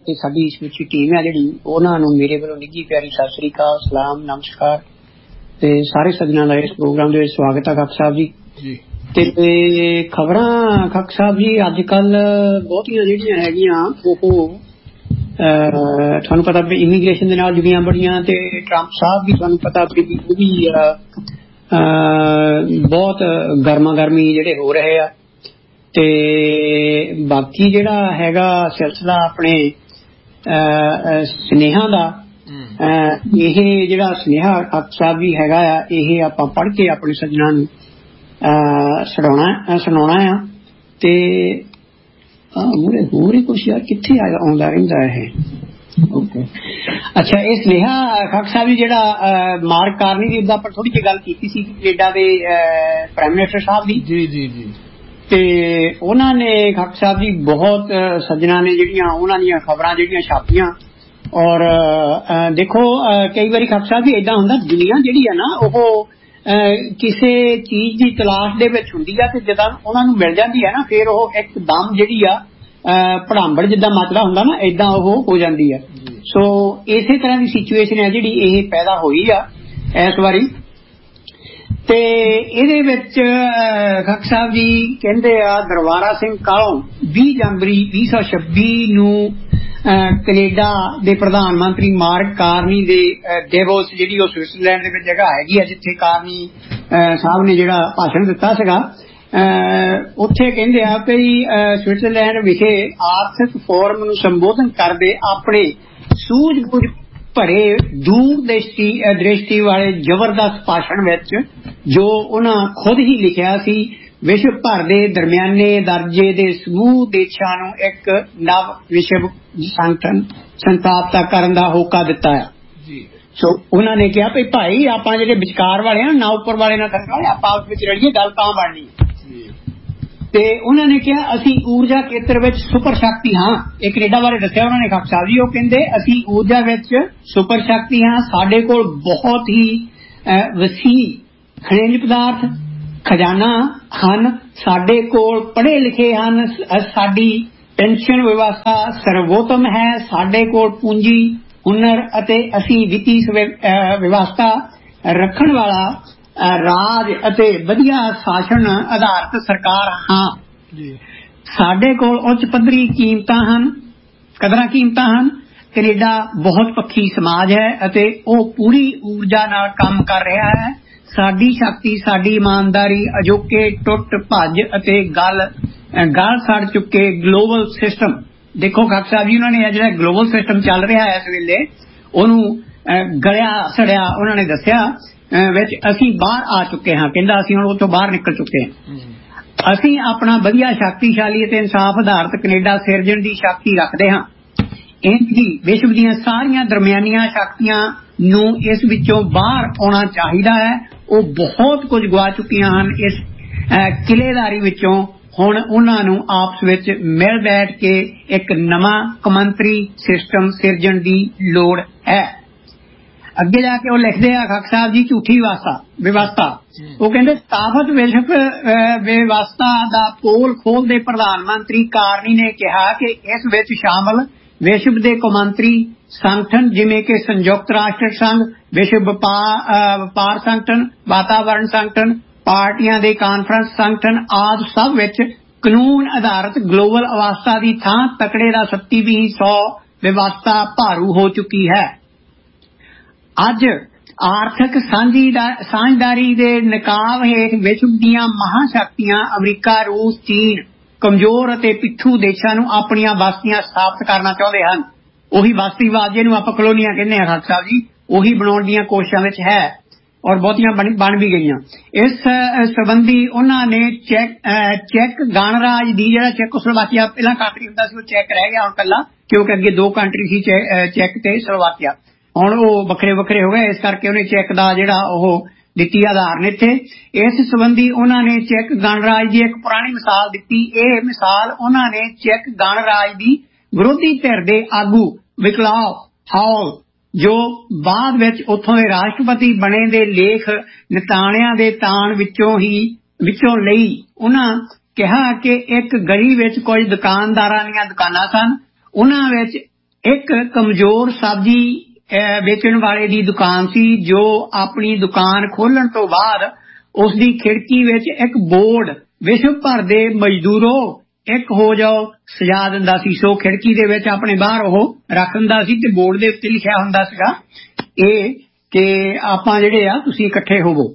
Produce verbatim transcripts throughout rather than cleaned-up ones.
ਤੇ ਸਾਡੀ ਸਮੁੱਚੀ ਟੀਮ ਹੈ ਜਿਹੜੀ ਉਹਨਾਂ ਨੂੰ ਮੇਰੇ ਵੱਲੋਂ ਨਿੱਘੀ ਪਿਆਰੀ ਸਤਿ ਸ੍ਰੀ ਅਕਾਲ, ਸਲਾਮ, ਨਮਸਕਾਰ ਤੇ ਸਾਰੇ ਸੱਜਣਾਂ ਦਾ ਇਸ ਪ੍ਰੋਗਰਾਮ ਦੇ ਵਿੱਚ ਸਵਾਗਤ ਹੈ। ਖੱਕ ਸਾਹਿਬ ਜੀ ਤੇ ਖਬਰਾਂ ਖੱਕ ਸਾਹਿਬ ਜੀ ਅੱਜ ਕੱਲ ਬਹੁਤੀਆਂ ਜਿਹੜੀਆਂ ਹੈਗੀਆਂ ਉਹ ਤੁਹਾਨੂੰ ਪਤਾ ਵੀ ਇਮੀਗ੍ਰੇਸ਼ਨ ਦੇ ਨਾਲ ਜੁੜੀਆਂ ਬੜੀਆਂ ਤੇ ਟਰੰਪ ਸਾਹਿਬ ਵੀ ਤੁਹਾਨੂੰ ਪਤਾ ਵੀ ਉਹ ਵੀ ਬਹੁਤ ਗਰਮਾ ਗਰਮੀ ਜਿਹੜੇ ਹੋ ਰਹੇ ਆ ਤੇ ਬਾਕੀ ਜਿਹੜਾ ਹੈਗਾ ਸਿਲਸਿਲਾ ਆਪਣੇ ਸੁਨੇਹਾ ਦਾ ਇਹ ਜਿਹੜਾ ਸੁਨੇਹਾ ਖੱਕ ਸਾਹਿਬ ਵੀ ਹੈਗਾ ਆ ਇਹ ਆਪਾਂ ਪੜ੍ਹ ਕੇ ਆਪਣੇ ਸੱਜਣਾਂ ਨੂੰ ਸੁਣਾਉਣਾ ਸੁਣਾਉਣਾ ਆ ਤੇ ਮੂਰੇ ਹੋਰ ਹੀ ਕੁਛ ਯਾਰ ਕਿੱਥੇ ਆਉਂਦਾ ਰਹਿੰਦਾ ਇਹ ਓਕੇ ਅੱਛਾ ਇਹ ਸੁਨੇਹਾ ਖੱਕ ਸਾਹਿਬ ਜੀ ਜਿਹੜਾ ਮਾਰਕ ਕਾਰਨੀ ਦੀ ਆਪਾਂ ਥੋੜੀ ਜਿਹੀ ਗੱਲ ਕੀਤੀ ਸੀ ਕੈਨੇਡਾ ਦੇ ਪ੍ਰਾਈਮ ਮਿਨਿਸਟਰ ਸਾਹਿਬ ਦੀ ਜੀ ਜੀ ਜੀ ਤੇ ਉਹਨਾਂ ਨੇ ਖੱਕ ਸਾਹਿਬ ਜੀ ਬਹੁਤ ਸੱਜਣਾਂ ਨੇ ਜਿਹੜੀਆਂ ਉਹਨਾਂ ਦੀਆਂ ਖਬਰਾਂ ਜਿਹੜੀਆਂ ਛਾਪੀਆਂ ਔਰ ਦੇਖੋ ਕਈ ਵਾਰੀ ਖੱਕ ਸਾਹਿਬ ਜੀ ਏਦਾਂ ਹੁੰਦਾ ਦੁਨੀਆ ਜਿਹੜੀ ਆ ਨਾ ਉਹ ਕਿਸੇ ਚੀਜ਼ ਦੀ ਤਲਾਸ਼ ਦੇ ਵਿੱਚ ਹੁੰਦੀ ਆ ਤੇ ਜਦੋਂ ਉਹਨਾਂ ਨੂੰ ਮਿਲ ਜਾਂਦੀ ਹੈ ਨਾ ਫਿਰ ਉਹ ਇੱਕਦਮ ਜਿਹੜੀ ਆ ਭੜਾਂਬੜ ਜਿੱਦਾਂ ਮਚਦਾ ਹੁੰਦਾ ਨਾ ਏਦਾਂ ਉਹ ਹੋ ਜਾਂਦੀ ਆ। ਸੋ ਇਸੇ ਤਰ੍ਹਾਂ ਦੀ ਸਿਚੁਏਸ਼ਨ ਹੈ ਜਿਹੜੀ ਇਹ ਪੈਦਾ ਹੋਈ ਆ ਇਸ ਵਾਰੀ ਤੇ ਇਹਦੇ ਵਿੱਚ ਖੱਕ ਸਾਹਿਬ ਜੀ ਕਹਿੰਦੇ ਆ ਦਰਬਾਰਾ ਸਿੰਘ ਕਾਲੋਂ ਵੀਹ ਜਨਵਰੀ ਵੀਹ ਸੌ ਛੱਬੀ ਨੂੰ ਕੈਨੇਡਾ ਦੇ ਪ੍ਰਧਾਨ ਮੰਤਰੀ ਮਾਰਕ ਕਾਰਨੀ ਦੇ ਡੇਵੋਸ ਜਿਹੜੀ ਉਹ ਸਵਿਟਜ਼ਰਲੈਂਡ ਦੇ ਵਿੱਚ ਜਗ੍ਹਾ ਹੈਗੀ ਆ ਜਿੱਥੇ ਕਾਰਨੀ ਸਾਹਿਬ ਨੇ ਜਿਹੜਾ ਭਾਸ਼ਣ ਦਿੱਤਾ ਸੀਗਾ ਉੱਥੇ ਕਹਿੰਦੇ ਆ ਕਿ ਸਵਿਟਜ਼ਰਲੈਂਡ ਵਿਖੇ ਆਰਥਿਕ ਫੋਰਮ ਨੂੰ ਸੰਬੋਧਨ ਕਰਦੇ ਆਪਣੇ ਸੂਝ ਬੂਝ ਭਰੇ ਦੂਰ ਦ੍ਰਿਸ਼ਟੀ ਵਾਲੇ ਜ਼ਬਰਦਸਤ ਭਾਸ਼ਣ ਵਿੱਚ ਜੋ ਉਹਨਾਂ ਖੁਦ ਹੀ ਲਿਖਿਆ ਸੀ ਵਿਸ਼ਵ ਭਰ ਦੇ ਦਰਮਿਆਨੇ ਦਰਜੇ ਦੇ ਸਮੂਹ ਦੇਸ਼ਾਂ ਨੂੰ ਇੱਕ ਨਵ ਵਿਸ਼ਵ ਸੰਗਠਨ ਸੰਸਥਾਪਿਤ ਕਰਨ ਦਾ ਹੋਕਾ ਦਿੱਤਾ ਆ। ਸੋ ਉਹਨਾਂ ਨੇ ਕਿਹਾ ਵੀ ਭਾਈ ਆਪਾਂ ਜਿਹੜੇ ਵਿਚਕਾਰ ਵਾਲੇ ਆ ਨਾ ਉੱਪਰ ਵਾਲੇ ਨਾ ਥੱਲੇ ਵਾਲੇ ਆਪਾਂ ਆਪਸ ਵਿੱਚ ਰਲੀਏ ਗੱਲ ਤਾਂ ਬਣਨੀ ਤੇ ਉਹਨਾਂ ਨੇ ਕਿਹਾ ਅਸੀਂ ਊਰਜਾ ਖੇਤਰ ਵਿੱਚ ਸੁਪਰ ਸ਼ਕਤੀ ਹਾਂ। ਇਹ ਕੈਨੇਡਾ ਬਾਰੇ ਦੱਸਿਆ ਉਹਨਾਂ ਨੇ ਖੱਕ ਸਾਹਿਬ ਜੀ ਉਹ ਕਹਿੰਦੇ ਅਸੀਂ ਊਰਜਾ ਵਿੱਚ ਸੁਪਰ ਸ਼ਕਤੀ ਹਾਂ ਸਾਡੇ ਕੋਲ ਬਹੁਤ ਹੀ ਵਸੀਹ ਖਣਿਜ ਪਦਾਰਥ ਖਜ਼ਾਨਾ ਹਨ ਸਾਡੇ ਕੋਲ ਪੜ੍ਹੇ ਲਿਖੇ ਹਨ ਸਾਡੀ ਪੈਨਸ਼ਨ ਵਿਵਸਥਾ ਸਰਵੋਤਮ ਹੈ ਸਾਡੇ ਕੋਲ ਪੂੰਜੀ ਹੁਨਰ ਅਤੇ ਅਸੀਂ ਵਿੱਤੀ ਵਿਵਸਥਾ ਰੱਖਣ ਵਾਲਾ ਰਾਜ ਅਤੇ ਵਧੀਆ ਸ਼ਾਸਨ ਆਧਾਰਿਤ ਸਰਕਾਰ ਹਾਂ। ਸਾਡੇ ਕੋਲ ਉੱਚ ਪੱਧਰੀ ਕੀਮਤਾਂ ਹਨ ਕਦਰਾਂ ਕੀਮਤਾਂ ਹਨ। ਕੈਨੇਡਾ ਬਹੁਤ ਪੱਖੀ ਸਮਾਜ ਹੈ ਅਤੇ ਉਹ ਪੂਰੀ ਊਰਜਾ ਨਾਲ ਕੰਮ ਕਰ ਰਿਹਾ ਹੈ। ਸਾਡੀ ਸ਼ਕਤੀ ਸਾਡੀ ਇਮਾਨਦਾਰੀ ਅਜੋਕੇ ਟੁੱਟ ਭੱਜ ਅਤੇ ਗੱਲ ਗਲ ਸੜ ਚੁੱਕੇ ਗਲੋਬਲ ਸਿਸਟਮ ਦੇਖੋ ਖੱਕ ਸਾਹਿਬ ਜੀ ਉਹਨਾਂ ਨੇ ਜਿਹੜਾ ਗਲੋਬਲ ਸਿਸਟਮ ਚੱਲ ਰਿਹਾ ਹੈ ਇਸ ਵੇਲੇ ਉਹਨੂੰ ਗਲਿਆ ਸੜਿਆ ਉਹਨਾਂ ਨੇ ਦੱਸਿਆ ਵਿੱਚ ਅਸੀਂ ਬਾਹਰ ਆ ਚੁੱਕੇ ਹਾਂ ਕਹਿੰਦਾ ਅਸੀਂ ਹੁਣ ਉੱਥੋਂ ਬਾਹਰ ਨਿਕਲ ਚੁੱਕੇ ਹਾਂ। ਅਸੀਂ ਆਪਣਾ ਵਧੀਆ ਸ਼ਕਤੀਸ਼ਾਲੀ ਅਤੇ ਇਨਸਾਫ ਆਧਾਰਿਤ ਕੈਨੇਡਾ ਸਿਰਜਣ ਦੀ ਸ਼ਕਤੀ ਰੱਖਦੇ ਹਾਂ। ਇੰਝ ਹੀ ਵਿਸ਼ਵ ਦੀਆਂ ਸਾਰੀਆਂ ਦਰਮਿਆਨੀਆਂ ਸ਼ਕਤੀਆਂ ਨੂੰ ਇਸ ਵਿੱਚੋਂ ਬਾਹਰ ਆਉਣਾ ਚਾਹੀਦਾ ਹੈ। ਉਹ ਬਹੁਤ ਕੁਝ ਗਵਾ ਚੁੱਕੀਆਂ ਹਨ ਇਸ ਕਿਲੇਦਾਰੀ ਵਿੱਚੋਂ ਹੁਣ ਉਹਨਾਂ ਨੂੰ ਆਪਸ ਵਿੱਚ ਮਿਲ ਬੈਠ ਕੇ ਇੱਕ ਨਵਾਂ ਕੌਮਾਂਤਰੀ ਸਿਸਟਮ ਸਿਰਜਣ ਦੀ ਲੋੜ ਹੈ। ਅੱਗੇ ਜਾ ਕੇ ਉਹ ਲਿਖਦੇ ਆ ਖੱਕ ਸਾਹਿਬ ਜੀ ਝੂਠੀ ਵਿਵਸਥਾ ਵਿਵਸਥਾ ਉਹ ਕਹਿੰਦੇ ਸਥਾਪਿਤ ਵਿਸ਼ਵ ਵਿਵਸਥਾ ਦਾ ਪੋਲ ਖੋਲ੍ਹਦੇ ਪ੍ਰਧਾਨ ਮੰਤਰੀ ਕਾਰਨੀ ਨੇ ਕਿਹਾ ਕਿ ਇਸ ਵਿੱਚ ਸ਼ਾਮਲ ਵਿਸ਼ਵ ਦੇ ਕੌਮਾਂਤਰੀ ਸੰਗਠਨ ਜਿਵੇਂ ਕਿ ਸੰਯੁਕਤ ਰਾਸ਼ਟਰ ਸੰਘ ਵਿਸ਼ਵ ਵਪਾਰ ਸੰਗਠਨ ਵਾਤਾਵਰਣ ਸੰਗਠਨ ਪਾਰਟੀਆਂ ਦੇ ਕਾਨਫਰੰਸ ਸੰਗਠਨ ਆਦਿ ਸਭ ਵਿੱਚ ਕਾਨੂੰਨ ਆਧਾਰਿਤ ਗਲੋਬਲ ਅਵਸਥਾ ਦੀ ਥਾਂ ਤਕੜੇ ਦਾ ਸੱਤੀ ਵੀਹ ਸੌ ਵਿਵਸਥਾ ਭਾਰੂ ਹੋ ਚੁੱਕੀ ਹੈ। ਅੱਜ ਆਰਥਿਕ ਸਾਂਝਦਾਰੀ ਦੇ ਨਕਾਬ ਹੇਠ ਵਿਸ਼ਵ ਦੀਆਂ ਮਹਾਂਸ਼ਕਤੀਆਂ ਅਮਰੀਕਾ ਰੂਸ ਚੀਨ ਕਮਜ਼ੋਰ ਅਤੇ ਪਿੱਛੂ ਦੇਸ਼ਾਂ ਨੂੰ ਆਪਣੀਆਂ ਬਸਤੀਆਂ ਸਥਾਪਿਤ ਕਰਨਾ ਚਾਹੁੰਦੇ ਹਨ। ਉਹੀ ਬਸਤੀਵਾਦ ਜਿਹਨੂੰ ਆਪਾਂ ਕਲੋਨੀਆਂ ਕਹਿੰਦੇ ਹਾਂ ਖੱਕ ਸਾਹਿਬ ਜੀ ਉਹੀ ਬਣਾਉਣ ਦੀਆਂ ਕੋਸ਼ਿਸ਼ਾਂ ਵਿੱਚ ਹੈ ਔਰ ਬਹੁਤੀਆਂ ਬਣ ਵੀ ਗਈਆਂ। ਇਸ ਸੰਬੰਧੀ ਉਹਨਾਂ ਨੇ ਚੈਕ ਚੈੱਕ ਗਣਰਾਜ ਦੀ ਜਿਹੜਾ ਚੈਕੋਸਲੋਵਾਕੀਆ ਪਹਿਲਾਂ ਕੰਟਰੀ ਹੁੰਦਾ ਸੀ ਉਹ ਚੈੱਕ ਰਹਿ ਗਿਆ ਹੁਣ ਕੱਲਾ ਕਿਉਂਕਿ ਅੱਗੇ ਦੋ ਕੰਟਰੀ ਸੀ ਚੈੱਕ ਤੇ ਸਲੋਵਾਕੀਆ ਹੁਣ ਉਹ ਵੱਖਰੇ ਵੱਖਰੇ ਹੋ ਗਏ ਇਸ ਕਰਕੇ ਉਹਨੇ ਚੈੱਕ ਦਾ ਜਿਹੜਾ ਉਹ ਦਿੱਤੀ ਆਧਾਰਨ ਇੱਥੇ। ਇਸ ਸੰਬੰਧੀ ਉਹਨਾਂ ਨੇ ਚੈੱਕ ਗਣਰਾਜ ਦੀ ਇੱਕ ਪੁਰਾਣੀ ਮਿਸਾਲ ਦਿੱਤੀ। ਇਹ ਮਿਸਾਲ ਉਹਨਾਂ ਨੇ ਚੈੱਕ ਗਣਰਾਜ ਦੀ ਵਿਰੋਧੀ ਧਿਰ ਦੇ ਆਗੂ ਵਿਕਲਾਵ ਹਾਲ ਜੋ ਬਾਅਦ ਵਿੱਚ ਉੱਥੋਂ ਦੇ ਰਾਸ਼ਟਰਪਤੀ ਬਣੇ ਦੇ ਲੇਖ ਨਿਤਾਣਿਆਂ ਦੇ ਤਾਣ ਵਿੱਚੋਂ ਹੀ ਵਿੱਚੋਂ ਲਈ। ਉਹਨਾਂ ਕਿਹਾ ਕਿ ਇੱਕ ਗਲੀ ਵਿੱਚ ਕੁਝ ਦੁਕਾਨਦਾਰਾਂ ਦੀਆਂ ਦੁਕਾਨਾਂ ਸਨ ਉਹਨਾਂ ਵਿੱਚ एक कमजोर सब्जी बेचण वाले दी दुकान सी जो अपनी दुकान खोलण तो बाद उसदी खिड़की विच एक बोर्ड विश्व भर दे मजदूरों एक हो जाओ सजा दिंदा सी। सो खिड़की दे विच अपने बाहर ओह रख दिंदा सी ते बोर्ड दे उत्ते लिखिया हुंदा सीगा ਇਹ कि आपां जिहड़े आ तुसीं इकट्ठे होवो।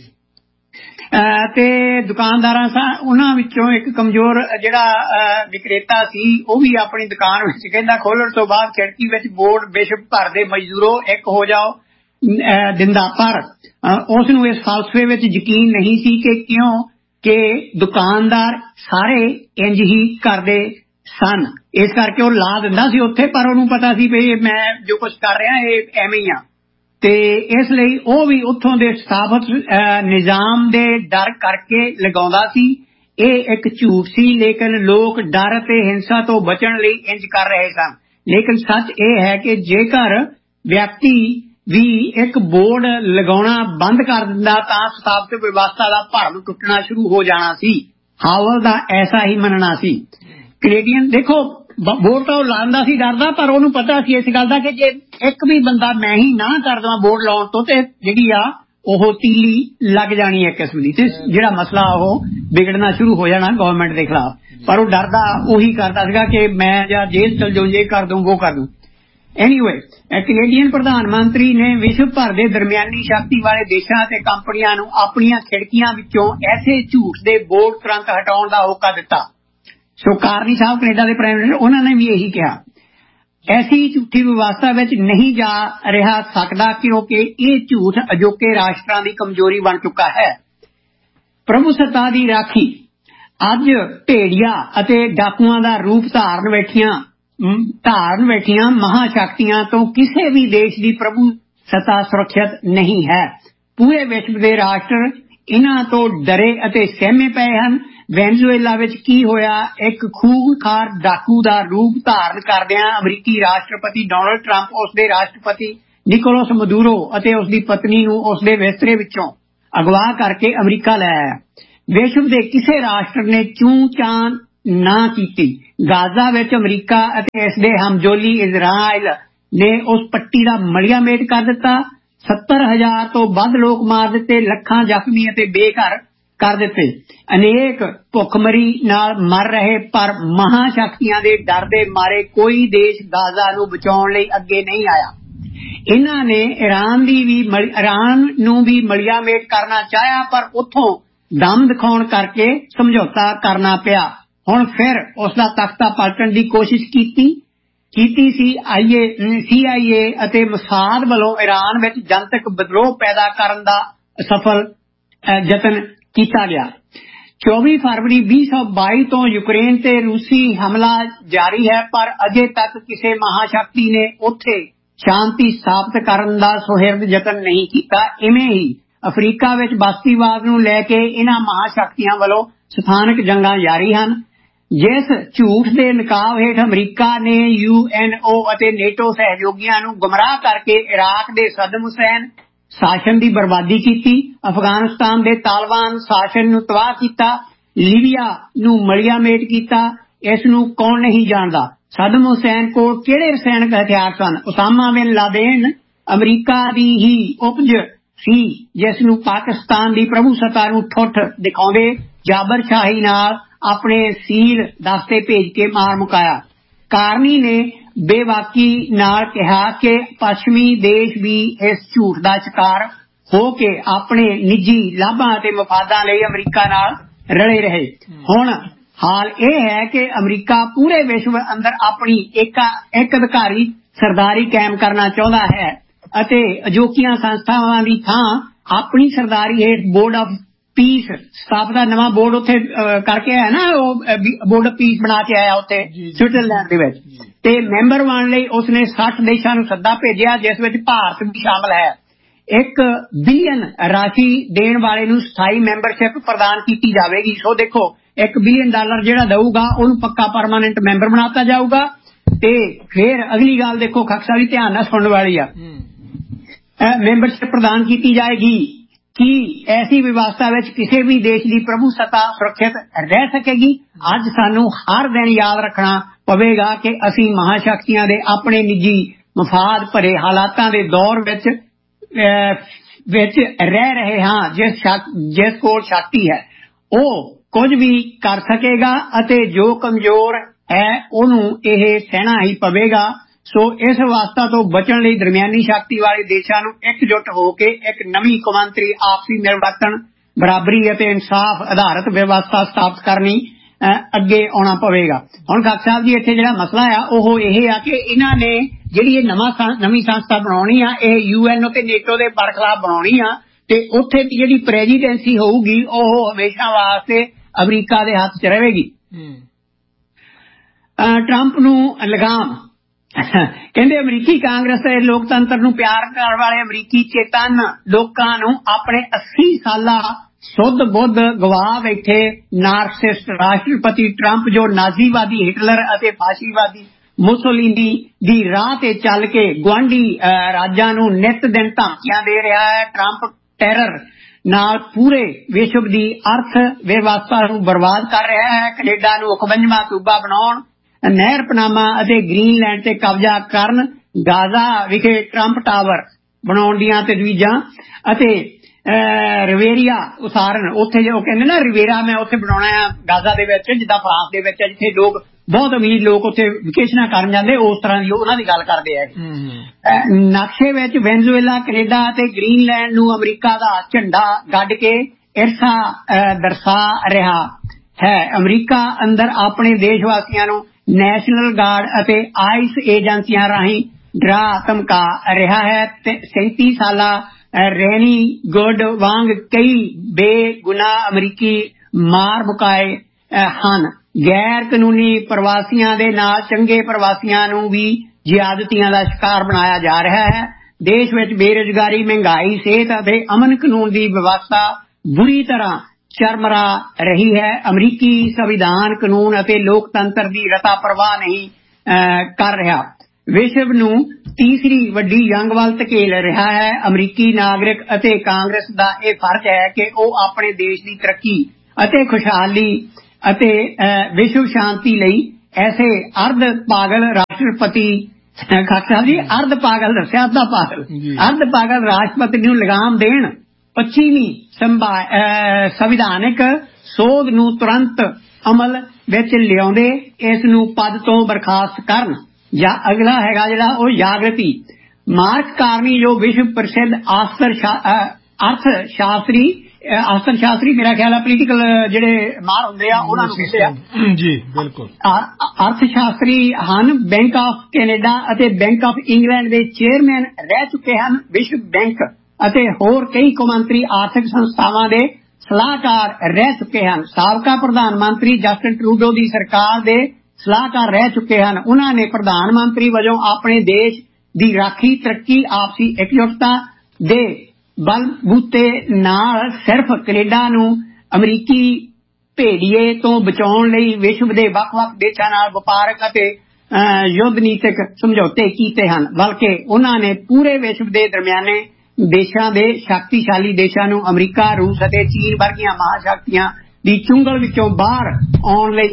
ते दुकानदारां सा उन्हां विचों एक कमजोर जिहड़ा विक्रेता सी ਉਹ भी अपनी दुकान विच कहंदा खोलण तो बाद खिड़की विच बोर्ड विश्व भर दे मजदूरों एक हो जाओ दिंदा, पर उस नूं इस फलसफे विच यकीन नहीं सी कि क्यों कि दुकानदार सारे इंज ही करदे सन, इस करके ਉਹ ला दिंदा सी उत्थे, पर ਉਹਨੂੰ पता सी भी मैं जो कुछ कर रहा ਇਹ ਐਵੇਂ ਹੀ ਆ। ਤੇ ਇਸ ਲਈ ਉਹ ਵੀ ਉੱਥੋਂ ਦੇ ਸਥਾਪਿਤ ਨਿਜ਼ਾਮ ਦੇ ਡਰ ਕਰਕੇ ਲਗਾਉਂਦਾ ਸੀ। ਇਹ ਇੱਕ ਝੂਠ ਸੀ, ਲੇਕਿਨ ਲੋਕ ਡਰ ਅਤੇ ਹਿੰਸਾ ਤੋਂ ਬਚਣ ਲਈ ਇੰਜ ਕਰ ਰਹੇ ਸਨ। ਲੇਕਿਨ ਸੱਚ ਇਹ ਹੈ ਕਿ ਜੇਕਰ ਵਿਅਕਤੀ ਵੀ ਇੱਕ ਬੋਰਡ ਲਗਾਉਣਾ ਬੰਦ ਕਰ ਦਿੰਦਾ ਤਾਂ ਸਥਾਪਿਤ ਵਿਵਸਥਾ ਦਾ ਭਰਮ ਟੁੱਟਣਾ ਸ਼ੁਰੂ ਹੋ ਜਾਣਾ ਸੀ। ਹਾਵਲ ਦਾ ਐਸਾ ਹੀ ਮੰਨਣਾ ਸੀ। ਕੈਨੇਡੀਅਨ ਦੇਖੋ ਬੋਰਡ ਤਾਂ ਉਹ ਲਾਉਂਦਾ ਸੀ ਡਰਦਾ, ਪਰ ਉਹਨੂੰ ਪਤਾ ਸੀ ਇਸ ਗੱਲ ਦਾ ਕਿ ਜੇ ਇੱਕ ਵੀ ਬੰਦਾ ਮੈਂ ਹੀ ਨਾ ਕਰ ਦੇਵਾਂ ਬੋਰਡ ਲਾਉਣ ਤੋਂ ਤੇ ਜਿਹੜੀ ਆ ਉਹ ਤੀਲੀ ਲੱਗ ਜਾਣੀ ਹੈ ਕਿਸਮ ਦੀ, ਤੇ ਜਿਹੜਾ ਮਸਲਾ ਉਹ ਵਿਗੜਨਾ ਸ਼ੁਰੂ ਹੋ ਜਾਣਾ ਗਵਰਨਮੈਂਟ ਦੇ ਖਿਲਾਫ। ਪਰ ਉਹ ਡਰਦਾ ਉਹੀ ਕਰਦਾ ਸੀਗਾ ਕਿ ਮੈਂ ਜਾਂ ਜੇਲ੍ਹ ਚਲ ਜਾਊਂ, ਇਹ ਕਰ ਦੂੰ ਉਹ ਕਰ ਦੂੰ। ਐਨੀਵੇ ਕੈਨੇਡੀਅਨ ਪ੍ਰਧਾਨ ਮੰਤਰੀ ਨੇ ਵਿਸ਼ਵ ਭਰ ਦੇ ਦਰਮਿਆਨੀ ਸ਼ਕਤੀ ਵਾਲੇ ਦੇਸ਼ਾਂ ਅਤੇ ਕੰਪਨੀਆਂ ਨੂੰ ਆਪਣੀਆਂ ਖਿੜਕੀਆਂ ਵਿੱਚੋਂ ਐਸੇ ਝੂਠ ਦੇ ਬੋਰਡ ਤੁਰੰਤ ਹਟਾਉਣ ਦਾ ਹੋਕਾ ਦਿੱਤਾ। ਸੋ ਕਾਰਨੀ ਸਾਹਿਬ ਕੈਨੇਡਾ ਦੇ ਪ੍ਰਾਈਮ ਮਿਨਿਸਟਰ ਉਹਨਾਂ ਨੇ ਵੀ ਇਹੀ ਕਿਹਾ ਐਸੀ ਝੂਠੀ ਵਿਵਸਥਾ ਵਿੱਚ ਨਹੀਂ ਜਾ ਰਿਹਾ ਸਕਦਾ ਕਿਉਂਕਿ ਇਹ ਝੂਠ ਅਜੋਕੇ ਰਾਸ਼ਟਰਾਂ ਦੀ ਕਮਜ਼ੋਰੀ ਬਣ ਚੁੱਕਾ ਹੈ। ਪ੍ਰਭੂ ਸੱਤਾ ਦੀ ਰਾਖੀ ਅੱਜ ਭੇੜੀਆ ਅਤੇ ਡਾਕੂਆਂ ਦਾ ਰੂਪ ਧਾਰਨ ਬੈਠੀਆਂ ਧਾਰਨ ਬੈਠੀਆਂ ਮਹਾਸ਼ਕਤੀਆਂ ਤੋਂ ਕਿਸੇ ਵੀ ਦੇਸ਼ ਦੀ ਪ੍ਰਭੂ ਸੱਤਾ ਸੁਰੱਖਿਅਤ ਨਹੀਂ ਹੈ। ਪੂਰੇ ਵਿਸ਼ਵ ਦੇ ਰਾਸ਼ਟਰ ਇਹਨਾਂ ਤੋਂ ਡਰੇ ਅਤੇ ਸਹਿਮੇ ਪਏ ਹਨ। ਵੈਨਜ਼ੂਏਲਾ ਵਿੱਚ ਕੀ ਹੋਇਆ, ਇੱਕ ਖੂਨਖਾਰ ਡਾਕੂ ਦਾ ਰੂਪ ਧਾਰਨ ਕਰਦਿਆਂ ਅਮਰੀਕੀ ਰਾਸ਼ਟਰਪਤੀ ਡੋਨਲਡ ਟਰੰਪ ਉਸਦੇ ਰਾਸ਼ਟਰਪਤੀ ਨਿਕੋਲਸ ਮਦੂਰੋ ਅਤੇ ਉਸਦੀ ਪਤਨੀ ਨੂੰ ਉਸਦੇ ਬਿਸਤਰੇ ਵਿੱਚੋਂ ਅਗਵਾ ਕਰਕੇ ਅਮਰੀਕਾ ਲੈ ਆਇਆ। ਵਿਸ਼ਵ ਦੇ ਕਿਸੇ ਰਾਸ਼ਟਰ ਨੇ ਚੂੰ ਚਾਂ ਨਾ ਕੀਤੀ। ਗਾਜ਼ਾ ਵਿੱਚ ਅਮਰੀਕਾ ਅਤੇ ਇਸ ਦੇ ਹਮਜੋਲੀ ਇਜ਼ਰਾਈਲ ਨੇ ਉਸ ਪੱਟੀ ਦਾ ਮਲੀਆ ਮੇਟ ਕਰ ਦਿੱਤਾ। ਸੱਤਰ ਹਜ਼ਾਰ ਤੋਂ ਵੱਧ ਲੋਕ ਮਾਰ ਦਿੱਤੇ, ਲੱਖਾਂ ਜ਼ਖਮੀ ਅਤੇ ਬੇਘਰ ਕਰ ਦਿੱਤੇ। ਅਨੇਕ ਭੁੱਖਮਰੀ ਨਾਲ ਮਰ ਰਹੇ, ਪਰ ਮਹਾਸ਼ਕਤੀਆਂ ਦੇ ਡਰ ਦੇ ਮਾਰੇ ਕੋਈ ਦੇਸ਼ ਗਾਜ਼ਾ ਨੂੰ ਬਚਾਉਣ ਲਈ ਅੱਗੇ ਨਹੀਂ ਆਇਆ। ਇਹਨਾਂ ਨੇ ਈਰਾਨ ਦੀ ਵੀ ਈਰਾਨ ਨੂੰ ਵੀ ਮਲੀਆ ਮੇਟ ਕਰਨਾ ਚਾਹਿਆ, ਪਰ ਉੱਥੋਂ ਦਮ ਦਿਖਾਉਣ ਕਰਕੇ ਸਮਝੌਤਾ ਕਰਨਾ ਪਿਆ। ਹੁਣ ਫਿਰ ਉਸ ਦਾ ਤਖਤਾ ਪਲਟਣ ਦੀ ਕੋਸ਼ਿਸ਼ ਕੀਤੀ ਕੀਤੀ ਸੀ ਆਈਏ ਸੀ ਆਈ ਏ ਅਤੇ ਮਸਾਦ ਵੱਲੋਂ ਈਰਾਨ ਵਿੱਚ ਜਨਤਕ ਵਿਦਰੋਹ ਪੈਦਾ ਕਰਨ ਦਾ ਸਫਲ ਯਤਨ ਕੀਤਾ ਗਿਆ। ਚੌਵੀ ਫਰਵਰੀ ਵੀਹ ਸੌ ਬਾਈ ਤੋਂ ਯੂਕਰੇਨ ਤੇ ਰੂਸੀ ਹਮਲਾ ਜਾਰੀ ਹੈ, ਪਰ ਅਜੇ ਤੱਕ ਕਿਸੇ ਮਹਾਸ਼ਕਤੀ ਨੇ ਉੱਥੇ ਸ਼ਾਂਤੀ ਸਥਾਪਿਤ ਕਰਨ ਦਾ ਸੁਹਿਰਦ ਯਤਨ ਨਹੀਂ ਕੀਤਾ। ਇਵੇਂ ਹੀ ਅਫਰੀਕਾ ਵਿੱਚ ਬਸਤੀਵਾਦ ਨੂੰ ਲੈ ਕੇ ਇਹਨਾਂ ਮਹਾਸ਼ਕਤੀਆਂ ਵੱਲੋਂ ਸਥਾਨਕ ਜੰਗਾਂ ਜਾਰੀ ਹਨ। ਜਿਸ ਝੂਠ ਦੇ ਨਕਾਬ ਹੇਠ ਅਮਰੀਕਾ ਨੇ ਯੂ ਐਨ ਓ ਅਤੇ ਨੇਟੋ ਸਹਿਯੋਗੀਆਂ ਨੂੰ ਗੁੰਮਰਾਹ ਕਰਕੇ ਇਰਾਕ ਦੇ ਸਦਮ ਹੁਸੈਨ ਸ਼ਾਸਨ ਦੀ ਬਰਬਾਦੀ ਕੀਤੀ, ਅਫਗਾਨਿਸਤਾਨ ਦੇ ਤਾਲਿਬਾਨ ਸ਼ਾਸਨ ਨੂੰ ਤਬਾਹ ਕੀਤਾ, ਲੀਬੀਆ ਨੂੰ ਮਲੀਆ ਮੇਟ ਕੀਤਾ, ਇਸ ਨੂੰ ਕੌਣ ਨਹੀਂ ਜਾਣਦਾ। ਸਦਮ ਹੁਸੈਨ ਕੋਲ ਕਿਹੜੇ ਰਸਾਇਣਕ ਹਥਿਆਰ ਸਨ? ਉਸਾਮਾ ਬਿਨ ਲਾਦੇਨ ਅਮਰੀਕਾ ਦੀ ਹੀ ਉਪਜ ਸੀ ਜਿਸ ਨੂੰ ਪਾਕਿਸਤਾਨ ਦੀ ਪ੍ਰਭੂ ਸੱਤਾ ਨੂੰ ਠੁੱਠ ਦਿਖਾਉਂਦੇ ਜਾਬਰ ਸ਼ਾਹੀ ਨਾਲ ਆਪਣੇ ਸੀਲ ਦਸਤੇ ਭੇਜ ਕੇ ਮਾਰ ਮੁਕਾਇਆ। ਕਾਰਨੀ ਨੇ ਬੇਬਾਕੀ ਨਾਲ ਕਿਹਾ ਕਿ ਪੱਛਮੀ ਦੇਸ਼ ਵੀ ਇਸ ਝੂਠ ਦਾ ਸ਼ਿਕਾਰ ਹੋ ਕੇ ਆਪਣੇ ਨਿੱਜੀ ਲਾਭਾਂ ਅਤੇ ਮਫਾਦਾਂ ਲਈ ਅਮਰੀਕਾ ਨਾਲ ਰਲੇ ਰਹੇ। ਹੁਣ ਹਾਲ ਇਹ ਹੈ ਕਿ ਅਮਰੀਕਾ ਪੂਰੇ ਵਿਸ਼ਵ ਅੰਦਰ ਆਪਣੀ ਇੱਕ ਇੱਕ ਅਧਿਕਾਰੀ ਸਰਦਾਰੀ ਕਾਇਮ ਕਰਨਾ ਚਾਹੁੰਦਾ ਹੈ ਅਤੇ ਅਜੋਕੀਆਂ ਸੰਸਥਾਵਾਂ ਦੀ ਥਾਂ ਆਪਣੀ ਸਰਦਾਰੀ ਹੇਠ ਬੋਰਡ ਆਫ ਪੀਸ ਸਥਾਪਿਤ ਦਾ ਨਵਾਂ ਬੋਰਡ ਉੱਥੇ ਕਰਕੇ ਆਇਆ ਨਾ, ਉਹ ਬੋਰਡ ਆਫ ਪੀਸ ਬਣਾ ਕੇ ਆਇਆ ਉੱਥੇ ਸਵਿਟਜ਼ਰਲੈਂਡ ਦੇ ਵਿੱਚ, ਤੇ ਮੈਂਬਰ ਬਣਨ ਲਈ ਉਸਨੇ ਸੱਠ ਦੇਸ਼ਾਂ ਨੂੰ ਸੱਦਾ ਭੇਜਿਆ ਜਿਸ ਵਿੱਚ ਭਾਰਤ ਵੀ ਸ਼ਾਮਲ ਹੈ। ਇੱਕ ਬਿਲੀਅਨ ਰਾਸ਼ੀ ਦੇਣ ਵਾਲੇ ਨੂੰ ਸਥਾਈ ਮੈਂਬਰਸ਼ਿਪ ਪ੍ਰਦਾਨ ਕੀਤੀ ਜਾਵੇਗੀ। ਸੋ ਦੇਖੋ ਇੱਕ ਬਿਲੀਅਨ ਡਾਲਰ ਜਿਹੜਾ ਦਊਗਾ ਉਹਨੂੰ ਪੱਕਾ ਪਰਮਾਨੈਂਟ ਮੈਂਬਰ ਬਣਾਤਾ ਜਾਊਗਾ। ਤੇ ਫਿਰ ਅਗਲੀ ਗੱਲ ਦੇਖੋ ਖਕਸਾ ਵੀ ਧਿਆਨ ਨਾਲ ਸੁਣਨ ਵਾਲੀ ਆ, ਮੈਂਬਰਸ਼ਿਪ ਪ੍ਰਦਾਨ ਕੀਤੀ ਜਾਏਗੀ। ਕੀ ਐਸੀ ਵਿਵਸਥਾ ਵਿੱਚ ਕਿਸੇ ਵੀ ਦੇਸ਼ ਦੀ ਪ੍ਰਭੂ ਸੱਤਾ ਸੁਰੱਖਿਅਤ ਰਹਿ ਸਕੇਗੀ? ਅੱਜ ਸਾਨੂੰ ਹਰ ਦਿਨ ਯਾਦ ਰੱਖਣਾ ਪਵੇਗਾ ਕਿ ਅਸੀਂ ਮਹਾਸ਼ਕਤੀਆਂ ਦੇ ਆਪਣੇ ਨਿੱਜੀ ਮਫਾਦ ਭਰੇ ਹਾਲਾਤਾਂ ਦੇ ਦੌਰ ਵਿੱਚ ਵਿੱਚ ਰਹਿ ਰਹੇ ਹਾਂ। ਜਿਸ ਜਿਸ ਕੋਲ ਸ਼ਕਤੀ ਹੈ ਉਹ ਕੁਝ ਵੀ ਕਰ ਸਕੇਗਾ ਅਤੇ ਜੋ ਕਮਜ਼ੋਰ ਹੈ ਉਹਨੂੰ ਇਹ ਸਹਿਣਾ ਹੀ ਪਵੇਗਾ। ਸੋ ਇਸ ਅਵਸਥਾ ਤੋਂ ਬਚਣ ਲਈ ਦਰਮਿਆਨੀ ਸ਼ਕਤੀ ਵਾਲੇ ਦੇਸ਼ਾਂ ਨੂੰ ਇਕਜੁੱਟ ਹੋ ਕੇ ਇੱਕ ਨਵੀਂ ਕੌਮਾਂਤਰੀ ਆਪਸੀ ਮਿਲਵਰਤਣ, ਬਰਾਬਰੀ ਅਤੇ ਇਨਸਾਫ ਆਧਾਰਿਤ ਵਿਵਸਥਾ ਸਥਾਪਿਤ ਕਰਨੀ ਅੱਗੇ ਆਉਣਾ ਪਵੇਗਾ। ਹੁਣ ਖਾਕ ਸਾਹਿਬ ਜੀ ਇੱਥੇ ਜਿਹੜਾ ਮਸਲਾ ਆ ਉਹ ਇਹ ਆ ਕਿ ਇਹਨਾਂ ਨੇ ਜਿਹੜੀ ਇਹ ਨਵਾਂ ਨਵੀਂ ਸੰਸਥਾ ਬਣਾਉਣੀ ਆ, ਇਹ ਯੂ ਐਨ ਓ ਤੇ ਨੇਟੋ ਦੇ ਬਰਖਲਾਫ ਬਣਾਉਣੀ ਆ ਤੇ ਉੱਥੇ ਦੀ ਜਿਹੜੀ ਪ੍ਰੈਜ਼ੀਡੈਂਸੀ ਹੋਊਗੀ ਉਹ ਹਮੇਸ਼ਾ ਵਾਸਤੇ ਅਮਰੀਕਾ ਦੇ ਹੱਥ 'ਚ ਰਹੇਗੀ। ਟਰੰਪ ਨੂੰ ਲਗਾਮ ਕਹਿੰਦੇ ਅਮਰੀਕੀ ਕਾਂਗਰਸ ਤੇ ਲੋਕਤੰਤਰ ਨੂੰ ਪਿਆਰ ਕਰਨ ਵਾਲੇ ਅਮਰੀਕੀ ਚੇਤਨ ਲੋਕਾਂ ਨੂੰ ਆਪਣੇ ਅੱਸੀ ਸਾਲਾ ਸੁੱਧ ਬੁੱਧ ਗਵਾ ਬੈਠੇ ਨਾਰਸਿਸਟ ਰਾਸ਼ਟਰਪਤੀ ਟਰੰਪ ਜੋ ਨਾਜ਼ੀਵਾਦੀ ਹਿਟਲਰ ਅਤੇ ਫਾਸ਼ੀਵਾਦੀ ਮੁਸੋਲੀਨੀ ਦੀ ਰਾਹ ਤੇ ਚੱਲ ਕੇ ਗੁਆਂਢੀ ਰਾਜਾਂ ਨੂੰ ਨਿੱਤ ਦਿਨ ਧਮਕੀਆਂ ਦੇ ਰਿਹਾ ਹੈ। ਟਰੰਪ ਟੈਰਰ ਨਾਲ ਪੂਰੇ ਵਿਸ਼ਵ ਦੀ ਅਰਥ ਵਿਵਸਥਾ ਨੂੰ ਬਰਬਾਦ ਕਰ ਰਿਹਾ ਹੈ। ਕੈਨੇਡਾ ਨੂੰ ਇਕਵੰਜਵਾਂ ਸੂਬਾ ਬਣਾਉਣ, ਨਹਿਰ ਪਨਾਮਾ ਅਤੇ ਗ੍ਰੀਨਲੈਂਡ ਤੇ ਕਬਜ਼ਾ ਕਰਨ, ਗਾਜ਼ਾ ਵਿਖੇ ਟਰੰਪ ਟਾਵਰ ਬਣਾਉਣ ਦੀਆਂ ਤਜਵੀਜ਼ਾਂ ਅਤੇ ਰਿਵੇਰੀਆ ਉਸਾਰਨ, ਉੱਥੇ ਜੋ ਕਹਿੰਦੇ ਨਾ ਰਿਵੇਰਾ ਮੈਂ ਉੱਥੇ ਬਣਾਉਣਾ ਆ ਗਾਜ਼ਾ ਦੇ ਵਿੱਚ, ਜਿੱਦਾਂ ਫਰਾਂਸ ਦੇ ਵਿੱਚ ਜਿੱਥੇ ਲੋਕ ਬਹੁਤ ਅਮੀਰ ਲੋਕ ਉੱਥੇ ਵਿਕੇਸ਼ਨਾਂ ਕਰਨ ਜਾਂਦੇ, ਉਸ ਤਰ੍ਹਾਂ ਦੀ ਉਹਨਾਂ ਦੀ ਗੱਲ ਕਰਦੇ ਆ। ਨਕਸ਼ੇ ਵਿੱਚ ਵੈਨਜ਼ੂਏਲਾ, ਕੈਨੇਡਾ ਅਤੇ ਗ੍ਰੀਨਲੈਂਡ ਨੂੰ ਅਮਰੀਕਾ ਦਾ ਝੰਡਾ ਗੱਡ ਕੇ ਇਰਸਾ ਦਰਸਾ ਰਿਹਾ ਹੈ। ਅਮਰੀਕਾ ਅੰਦਰ ਆਪਣੇ ਦੇਸ਼ ਵਾਸੀਆਂ ਨੂੰ ਨੈਸ਼ਨਲ ਗਾਰਡ ਅਤੇ ਆਈਸ ਏਜੰਸੀਆਂ ਰਾਹੀਂ ਡਰਾ ਧਮਕਾ ਰਿਹਾ ਹੈ ਤੇ ਸੈਂਤੀ ਸਾਲਾ ਰੈਨੀ ਗੁੱਡ ਵਾਂਗ ਕਈ ਬੇਗੁਨਾਹ ਅਮਰੀਕੀ ਮਾਰ ਮੁਕਾਏ ਹਨ। ਗੈਰ ਕਾਨੂੰਨੀ ਪ੍ਰਵਾਸੀਆਂ ਦੇ ਨਾਲ ਚੰਗੇ ਪ੍ਰਵਾਸੀਆਂ ਨੂੰ ਵੀ ਜ਼ਿਆਦਤੀਆਂ ਦਾ ਸ਼ਿਕਾਰ ਬਣਾਇਆ ਜਾ ਰਿਹਾ ਹੈ। ਦੇਸ਼ ਵਿੱਚ ਬੇਰੁਜ਼ਗਾਰੀ, ਮਹਿੰਗਾਈ, ਸਿਹਤ ਅਤੇ ਅਮਨ ਕਾਨੂੰਨ ਦੀ ਵਿਵਸਥਾ ਬੁਰੀ ਤਰ੍ਹਾਂ ਚਰਮਰਾ ਰਹੀ ਹੈ। ਅਮਰੀਕੀ ਸੰਵਿਧਾਨ ਕਾਨੂੰਨ ਅਤੇ ਲੋਕਤੰਤਰ ਦੀ ਰਤਾ ਪਰਵਾਹ ਨਹੀਂ ਕਰ ਰਿਹਾ। ਵਿਸ਼ਵ ਨੂੰ ਤੀਸਰੀ ਵੱਡੀ ਜੰਗ ਵੱਲ ਧਕੇਲ ਰਿਹਾ ਹੈ। ਅਮਰੀਕੀ ਨਾਗਰਿਕ ਅਤੇ ਕਾਂਗਰਸ ਦਾ ਇਹ ਫਰਜ਼ ਹੈ ਕਿ ਉਹ ਆਪਣੇ ਦੇਸ਼ ਦੀ ਤਰੱਕੀ ਅਤੇ ਖੁਸ਼ਹਾਲੀ ਅਤੇ ਵਿਸ਼ਵ ਸ਼ਾਂਤੀ ਲਈ ਐਸੇ ਅਰਧ ਪਾਗਲ ਰਾਸ਼ਟਰਪਤੀ ਖਾਕਾ ਜੀ ਅਰਧ ਪਾਗਲ ਦੱਸਿਆ ਅੱਧਾ ਪਾਗਲ ਅਰਧ ਪਾਗਲ ਰਾਸ਼ਟਰਪਤੀ ਨੂੰ ਲਗਾਮ ਦੇਣ। ਪੱਛਮੀ ਸੰਵਿਧਾਨਿਕ ਸੋਧ ਨੂੰ ਤੁਰੰਤ ਅਮਲ ਵਿੱਚ ਲਿਆਉਂਦੇ ਇਸ ਨੂੰ ਪਦ ਤੋਂ ਬਰਖਾਸਤ ਕਰਨ। ਜਾਂ ਅਗਲਾ ਹੈਗਾ ਜਿਹੜਾ ਉਹ ਜਾਗਰਤੀ। ਮਾਰਕ ਕਾਰਨੀ ਜੋ ਵਿਸ਼ਵ ਪ੍ਰਸਿੱਧ ਅਰਥ ਸ਼ਾਸਤਰੀ ਅਰਥ ਸ਼ਾਸਤਰੀ ਮੇਰਾ ਖਿਆਲ ਹੈ ਪੋਲੀਟੀਕਲ ਜਿਹੜੇ ਮਾਹਰ ਹੁੰਦੇ ਆ ਉਹਨਾਂ ਨੂੰ ਕਹਿੰਦੇ ਆ ਜੀ ਬਿਲਕੁਲ ਅਰਥ ਸ਼ਾਸਤਰੀ ਹਨ। ਬੈਂਕ ਆਫ ਕੈਨੇਡਾ ਅਤੇ ਬੈਂਕ ਆਫ ਇੰਗਲੈਂਡ ਦੇ ਚੇਅਰਮੈਨ ਰਹਿ ਚੁੱਕੇ ਹਨ। ਵਿਸ਼ਵ ਬੈਂਕ ਅਤੇ ਹੋਰ ਕਈ ਕੌਮਾਂਤਰੀ ਆਰਥਿਕ ਸੰਸਥਾਵਾਂ ਦੇ ਸਲਾਹਕਾਰ ਰਹਿ ਚੁੱਕੇ ਹਨ। ਸਾਬਕਾ ਪ੍ਰਧਾਨ ਮੰਤਰੀ ਜਸਟਿਨ ਟਰੂਡੋ ਦੀ ਸਰਕਾਰ ਦੇ ਸਲਾਹਕਾਰ ਰਹਿ ਚੁੱਕੇ ਹਨ। ਉਹਨਾਂ ਨੇ ਪ੍ਰਧਾਨ ਮੰਤਰੀ ਵਜੋਂ ਆਪਣੇ ਦੇਸ਼ ਦੀ ਰਾਖੀ, ਤਰੱਕੀ, ਆਪਸੀ ਇਕਜੁੱਟਤਾ ਦੇ ਬਲਬੂਤੇ ਨਾਲ ਸਿਰਫ ਕੈਨੇਡਾ ਨੂੰ ਅਮਰੀਕੀ ਭੇੜੀਏ ਤੋਂ ਬਚਾਉਣ ਲਈ ਵਿਸ਼ਵ ਦੇ ਵੱਖ-ਵੱਖ ਦੇਸ਼ਾਂ ਨਾਲ ਵਪਾਰਕ ਅਤੇ ਯੁੱਧ ਨੀਤਕ ਸਮਝੌਤੇ ਕੀਤੇ ਹਨ, ਬਲਕਿ ਉਹਨਾਂ ਨੇ ਪੂਰੇ ਵਿਸ਼ਵ ਦੇ ਦਰਮਿਆਨੇ ਦੇਸ਼ਾਂ ਦੇ ਸ਼ਕਤੀਸ਼ਾਲੀ ਦੇਸ਼ਾਂ ਨੂੰ ਅਮਰੀਕਾ, ਰੂਸ ਅਤੇ ਚੀਨ ਵਰਗੀਆਂ ਮਹਾਸ਼ਕਤੀਆਂ ਦੀ ਚੁੰਗਲ ਵਿੱਚੋਂ ਬਾਹਰ ਆਉਣ ਲਈ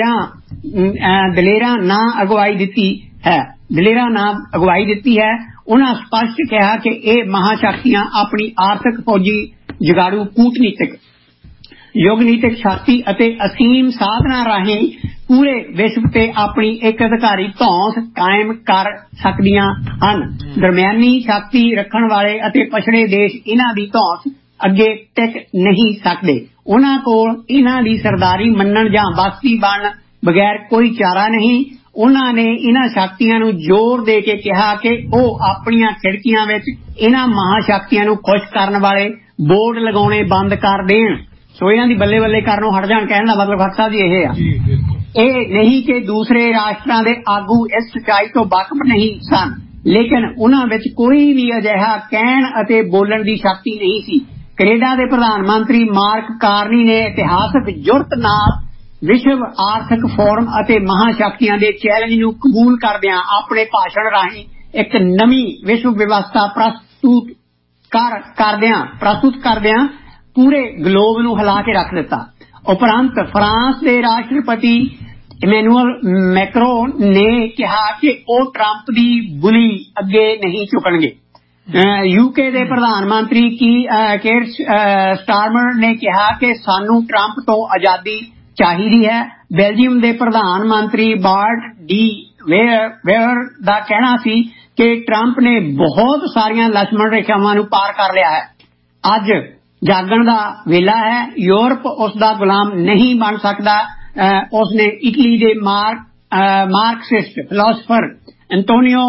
ਦਲੇਰਾਂ ਦਲੇਰਾਂ ਨਾ ਅਗਵਾਈ ਦਿੱਤੀ ਹੈ ਦਲੇਰਾਂ ਨਾ ਅਗਵਾਈ ਦਿੱਤੀ ਹੈ। ਉਹਨਾਂ ਸਪਸ਼ਟ ਕਿਹਾ ਕਿ ਇਹ ਮਹਾਸ਼ਕਤੀਆਂ ਆਪਣੀ ਆਰਥਿਕ, ਫੌਜੀ, ਜੁਗਾੜੂ, ਕੂਟਨੀਤਿਕ, ਯੁੱਗਨੀਤਿਕ ਸ਼ਕਤੀ ਅਤੇ ਅਸੀਮ ਸਾਧਨਾਂ ਰਾਹੀਂ ਪੂਰੇ ਵਿਸ਼ਵ ਤੇ ਆਪਣੀ ਇੱਕ ਅਧਿਕਾਰੀ ਧੌਂਸ ਕਾਇਮ ਕਰ ਸਕਦੀਆਂ ਹਨ। ਦਰਮਿਆਨੀ ਸ਼ਕਤੀ ਰੱਖਣ ਵਾਲੇ ਅਤੇ ਪਛੜੇ ਦੇਸ਼ ਇਹਨਾਂ ਦੀ ਧੌਂਸ ਅੱਗੇ ਟਿਕ ਨਹੀਂ ਸਕਦੇ। ਉਹਨਾਂ ਕੋਲ ਇਹਨਾਂ ਦੀ ਸਰਦਾਰੀ ਮੰਨਣ ਜਾਂ ਬਸਤੀ ਬਣਨ ਬਗੈਰ ਕੋਈ ਚਾਰਾ ਨਹੀਂ। ਉਹਨਾਂ ਨੇ ਇਹਨਾਂ ਸ਼ਕਤੀਆਂ ਨੂੰ ਜ਼ੋਰ ਦੇ ਕੇ ਕਿਹਾ ਕਿ ਉਹ ਆਪਣੀਆਂ ਖਿੜਕੀਆਂ ਵਿੱਚ ਇਹਨਾਂ ਮਹਾਸ਼ਕਤੀਆਂ ਨੂੰ ਖੁਸ਼ ਕਰਨ ਵਾਲੇ ਬੋਰਡ ਲਗਾਉਣੇ ਬੰਦ ਕਰ ਦੇਣ। ਸੋ ਇਹਨਾਂ ਦੀ ਬੱਲੇ ਬੱਲੇ ਕਰਨੋਂ ਹਟ ਜਾਣ। ਕਹਿਣ ਦਾ ਮਤਲਬ ਖਾਲਸਾ ਜੀ ਇਹ ਆ, ਇਹ ਨਹੀਂ ਕਿ ਦੂਸਰੇ ਰਾਸ਼ਟਰਾਂ ਦੇ ਆਗੂ ਇਸ ਸੱਚਾਈ ਤੋਂ ਵਾਕਫ ਨਹੀਂ ਸਨ, ਲੇਕਿਨ ਉਹਨਾਂ ਵਿੱਚ ਕੋਈ ਵੀ ਅਜਿਹਾ ਕਹਿਣ ਅਤੇ ਬੋਲਣ ਦੀ ਸ਼ਕਤੀ ਨਹੀਂ ਸੀ। ਕੈਨੇਡਾ ਦੇ ਪ੍ਰਧਾਨ ਮੰਤਰੀ ਮਾਰਕ ਕਾਰਨੀ ਨੇ ਇਤਿਹਾਸਕ ਜੁਰਤ ਨਾਲ ਵਿਸ਼ਵ ਆਰਥਿਕ ਫੋਰਮ ਅਤੇ ਮਹਾਸ਼ਕਤੀਆਂ ਦੇ ਚੈਲੰਜ ਨੂੰ ਕਬੂਲ ਕਰਦਿਆਂ ਆਪਣੇ ਭਾਸ਼ਣ ਰਾਹੀਂ ਇੱਕ ਨਵੀਂ ਵਿਸ਼ਵ ਵਿਵਸਥਾ ਪ੍ਰਸਤੁਤ ਕਰ ਕਰਦਿਆਂ ਪ੍ਰਸਤੁਤ ਕਰਦਿਆਂ ਪੂਰੇ ਗਲੋਬ ਨੂੰ ਹਿਲਾ ਕੇ ਰੱਖ ਦਿੱਤਾ। ਉਪਰੰਤ ਫਰਾਂਸ ਦੇ ਰਾਸ਼ਟਰਪਤੀ ਇਮੈਨੂਅਲ ਮੈਕਰੋਨ ਨੇ ਕਿਹਾ ਕਿ ਉਹ ਟਰੰਪ ਦੀ ਬੁਲੀ ਅੱਗੇ ਨਹੀਂ ਝੁਕਣਗੇ। ਯੂਕੇ ਦੇ ਪ੍ਰਧਾਨ ਮੰਤਰੀ ਕੀ ਕੇਰ ਸਟਾਰਮਰ ਨੇ ਕਿਹਾ ਕਿ ਸਾਨੂੰ ਟਰੰਪ ਤੋਂ ਆਜ਼ਾਦੀ ਚਾਹੀਦੀ ਹੈ। ਬੈਲਜੀਅਮ ਦੇ ਪ੍ਰਧਾਨ ਮੰਤਰੀ ਬਾਰਟ ਡੀ ਵੇਅਰ ਦਾ ਕਹਿਣਾ ਸੀ ਕਿ ਟਰੰਪ ਨੇ ਬਹੁਤ ਸਾਰੀਆਂ ਲక్ష్మణ ਰੇਖਾਵਾਂ ਨੂੰ ਪਾਰ ਕਰ ਲਿਆ ਹੈ। ਅੱਜ ਜਾਗਣ ਦਾ ਵੇਲਾ ਹੈ। ਯੂਰਪ ਉਸ ਦਾ ਗੁਲਾਮ ਨਹੀਂ ਬਣ ਸਕਦਾ। ਉਸਨੇ ਇਟਲੀ ਦੇ ਮਾਰਕ ਮਾਰਕਸਿਸਟ ਫਿਲਾਸਫਰ ਐਂਟੋਨੀਓ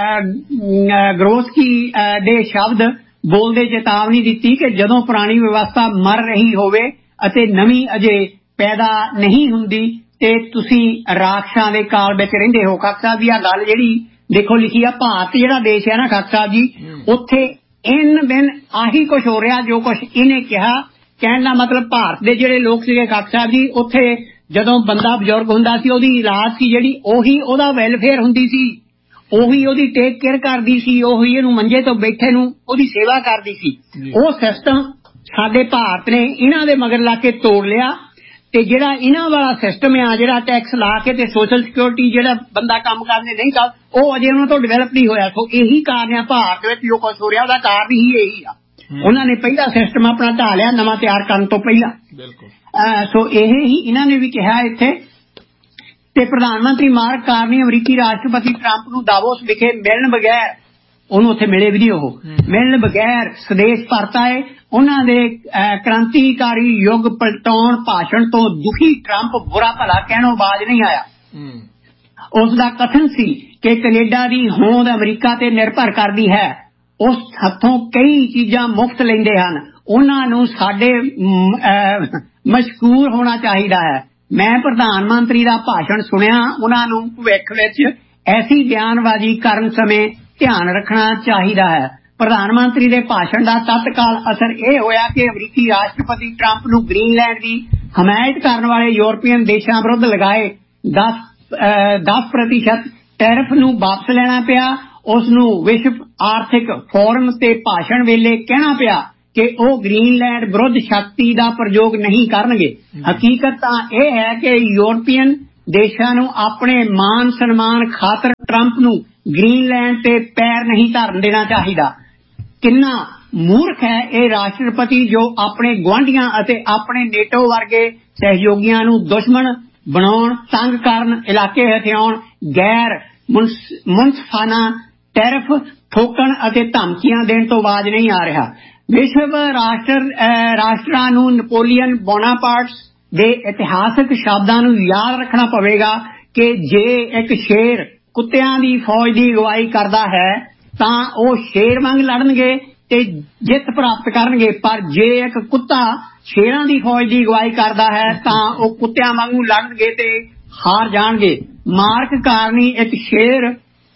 ਗਰੋਸਕੀ ਦੇ ਸ਼ਬਦ ਬੋਲਦੇ ਚੇਤਾਵਨੀ ਦਿੱਤੀ ਕਿ ਜਦੋਂ ਪੁਰਾਣੀ ਵਿਵਸਥਾ ਮਰ ਰਹੀ ਹੋਵੇ ਅਤੇ ਨਵੀਂ ਅਜੇ ਪੈਦਾ ਨਹੀਂ ਹੁੰਦੀ ਤੇ ਤੁਸੀਂ ਰਾਖਸ਼ਾਂ ਦੇ ਕਾਲ ਵਿੱਚ ਰਹਿੰਦੇ ਹੋ। ਖਾਲਸਾ ਸਾਹਿਬ ਦੀ ਆ ਗੱਲ ਜਿਹੜੀ ਦੇਖੋ ਲਿਖੀ ਆ, ਭਾਰਤ ਜਿਹੜਾ ਦੇਸ਼ ਹੈ ਨਾ ਖਾਲਸਾ ਸਾਹਿਬ ਜੀ, ਉੱਥੇ ਇਨ ਦਿਨ ਆਹੀ ਕੁਛ ਹੋ ਰਿਹਾ ਜੋ ਕੁਛ ਇਹਨੇ ਕਿਹਾ। ਕਹਿਣ ਦਾ ਮਤਲਬ ਭਾਰਤ ਦੇ ਜਿਹੜੇ ਲੋਕ ਸੀਗੇ ਖਾਲਸਾ ਸਾਹਿਬ ਜੀ, ਉੱਥੇ ਜਦੋਂ ਬੰਦਾ ਬਜ਼ੁਰਗ ਹੁੰਦਾ ਸੀ ਉਹਦੀ ਇਲਾਜ ਸੀ ਜਿਹੜੀ ਉਹੀ ਉਹਦਾ ਵੈਲਫੇਅਰ ਹੁੰਦੀ ਸੀ, ਉਹੀ ਉਹਦੀ ਟੇਕ ਕੇਅਰ ਕਰਦੀ ਸੀ, ਉਹੀ ਇਹਨੂੰ ਮੰਜੇ ਤੋਂ ਬੈਠੇ ਨੂੰ ਉਹਦੀ ਸੇਵਾ ਕਰਦੀ ਸੀ। ਉਹ ਸਿਸਟਮ ਸਾਡੇ ਭਾਰਤ ਨੇ ਇਹਨਾਂ ਦੇ ਮਗਰ ਲਾ ਕੇ ਤੋੜ ਲਿਆ ਤੇ ਜਿਹੜਾ ਇਹਨਾਂ ਵਾਲਾ ਸਿਸਟਮ ਆ, ਜਿਹੜਾ ਟੈਕਸ ਲਾ ਕੇ ਤੇ ਸੋਸ਼ਲ ਸਿਕਿਉਰਿਟੀ ਜਿਹੜਾ ਬੰਦਾ ਕੰਮ ਕਰਨੇ ਨਹੀਂ ਕਰ, ਉਹ ਅਜੇ ਉਹਨਾਂ ਤੋਂ ਡਿਵੈਲਪ ਨਹੀਂ ਹੋਇਆ। ਸੋ ਇਹੀ ਕਾਰਨ ਆ ਭਾਰਤ ਵਿੱਚ ਜੋ ਕੁਛ ਹੋ ਰਿਹਾ, ਉਹਦਾ ਕਾਰਨ ਹੀ ਇਹੀ ਆ। ਉਹਨਾਂ ਨੇ ਪਹਿਲਾ ਸਿਸਟਮ ਆਪਣਾ ਢਾਹ ਲਿਆ ਨਵਾਂ ਤਿਆਰ ਕਰਨ ਤੋਂ ਪਹਿਲਾਂ। ਸੋ ਇਹ ਹੀ ਇਹਨਾਂ ਨੇ ਵੀ ਕਿਹਾ ਇੱਥੇ। ਤੇ ਪ੍ਰਧਾਨ ਮੰਤਰੀ ਮਾਰਕ ਕਾਰਨੀ ਅਮਰੀਕੀ ਰਾਸ਼ਟਰਪਤੀ ਟਰੰਪ ਨੂੰ ਦਾਵੋਸ ਵਿਖੇ ਮਿਲਣ ਬਗੈਰ, ਉਹਨੂੰ ਉੱਥੇ ਮਿਲੇ ਵੀ ਨਹੀਂ, ਉਹ ਮਿਲਣ ਬਗੈਰ ਸਵਦੇਸ਼ ਪਰਤ ਆਏ। ਉਹਨਾਂ ਦੇ ਕ੍ਰਾਂਤੀਕਾਰੀ ਯੁੱਗ ਪਲਟਾਉਣ ਭਾਸ਼ਣ ਤੋਂ ਦੁਖੀ ਟਰੰਪ ਬੁਰਾ ਭਲਾ ਕਹਿਣੋਂ ਬਾਜ ਨਹੀਂ ਆਇਆ। ਉਸ ਦਾ ਕਥਨ ਸੀ ਕਿ ਕੈਨੇਡਾ ਦੀ ਹੋਂਦ ਅਮਰੀਕਾ ਤੇ ਨਿਰਭਰ ਕਰਦੀ ਹੈ, ਉਸ ਹੱਥੋਂ ਕਈ ਚੀਜ਼ਾਂ ਮੁਫਤ ਲੈਂਦੇ ਹਨ, ਉਹਨਾਂ ਨੂੰ ਸਾਡੇ ਮਸ਼ਕੂਰ ਹੋਣਾ ਚਾਹੀਦਾ ਹੈ। ਮੈਂ ਪ੍ਰਧਾਨ ਮੰਤਰੀ ਦਾ ਭਾਸ਼ਣ ਸੁਣਿਆ, ਉਹਨਾਂ ਨੂੰ ਭਵਿੱਖ ਵਿੱਚ ਐਸੀ ਬਿਆਨਬਾਜ਼ੀ ਕਰਨ ਸਮੇਂ ਧਿਆਨ ਰੱਖਣਾ ਚਾਹੀਦਾ ਹੈ। ਪ੍ਰਧਾਨ ਮੰਤਰੀ ਦੇ ਭਾਸ਼ਣ ਦਾ ਤਤਕਾਲ ਅਸਰ ਇਹ ਹੋਇਆ ਕਿ ਅਮਰੀਕੀ ਰਾਸ਼ਟਰਪਤੀ ਟਰੰਪ ਨੂੰ ਗ੍ਰੀਨਲੈਂਡ ਦੀ ਹਮਾਇਤ ਕਰਨ ਵਾਲੇ ਯੂਰਪੀਅਨ ਦੇਸ਼ਾਂ ਵਿਰੁੱਧ ਲਗਾਏ ਦਸ ਪ੍ਰਤੀਸ਼ਤ ਟੈਰਿਫ ਨੂੰ ਵਾਪਸ ਲੈਣਾ ਪਿਆ। ਉਸ ਨੂੰ ਵਿਸ਼ਵ ਆਰਥਿਕ ਫੋਰਮ ਤੇ ਭਾਸ਼ਣ ਵੇਲੇ ਕਹਿਣਾ ਪਿਆ ਕਿ ਉਹ ਗ੍ਰੀਨਲੈਂਡ ਵਿਰੁੱਧ ਸ਼ਕਤੀ ਦਾ ਪ੍ਰਯੋਗ ਨਹੀਂ ਕਰਨਗੇ। ਹਕੀਕਤ ਤਾਂ ਇਹ ਹੈ ਕਿ ਯੂਰਪੀਅਨ ਦੇਸ਼ਾਂ ਨੂੰ ਆਪਣੇ ਮਾਨ ਸਨਮਾਨ ਖਾਤਰ ਟਰੰਪ ਨੂੰ ਗ੍ਰੀਨਲੈਂਡ ਤੇ ਪੈਰ ਨਹੀਂ ਧਰਨ ਦੇਣਾ ਚਾਹੀਦਾ। ਕਿੰਨਾ ਮੂਰਖ ਹੈ ਇਹ ਰਾਸ਼ਟਰਪਤੀ ਜੋ ਆਪਣੇ ਗੁਆਂਢੀਆਂ ਅਤੇ ਆਪਣੇ ਨੇਟੋ ਵਰਗੇ ਸਹਿਯੋਗੀਆਂ ਨੂੰ ਦੁਸ਼ਮਣ ਬਣਾਉਣ, ਤੰਗ ਕਰਨ, ਇਲਾਕੇ ਹਥਿਆਉਣ, ਗੈਰ ਮੁਨਸਫਾਨਾ ਟੈਰਿਫ ਠੋਕਣ ਅਤੇ ਧਮਕੀਆਂ ਦੇਣ ਤੋਂ ਬਾਜ ਨਹੀਂ ਆ ਰਿਹਾ। ਵਿਸ਼ਵ ਰਾਸ਼ਟਰ ਰਾਸ਼ਟਰਾਂ ਨੂੰ ਨੈਪੋਲੀਅਨ ਬੋਨਾਪਾਰਟਸ ਦੇ ਇਤਿਹਾਸਕ ਸ਼ਬਦਾਂ ਨੂੰ ਯਾਦ ਰੱਖਣਾ ਪਵੇਗਾ ਕਿ ਜੇ ਇੱਕ ਸ਼ੇਰ ਕੁੱਤਿਆਂ ਦੀ ਫੌਜ ਦੀ ਅਗਵਾਈ ਕਰਦਾ ਹੈ ਤਾਂ ਉਹ ਸ਼ੇਰ ਵਾਂਗ ਲੜਨਗੇ ਤੇ ਜਿੱਤ ਪ੍ਰਾਪਤ ਕਰਨਗੇ, ਪਰ ਜੇ ਇੱਕ ਕੁੱਤਾ ਸ਼ੇਰਾਂ ਦੀ ਫੌਜ ਦੀ ਅਗਵਾਈ ਕਰਦਾ ਹੈ ਤਾਂ ਉਹ ਕੁੱਤਿਆਂ ਵਾਂਗੂ ਲੜਨਗੇ ਤੇ ਹਾਰ ਜਾਣਗੇ। ਮਾਰਕ ਕਾਰਨੀ ਇੱਕ ਸ਼ੇਰ